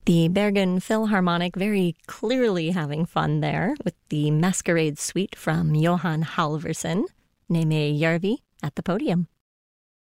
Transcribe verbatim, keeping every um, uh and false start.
The Bergen Philharmonic very clearly having fun there with the Masquerade Suite from Johan Halvorsen. Neme Järvi at the podium.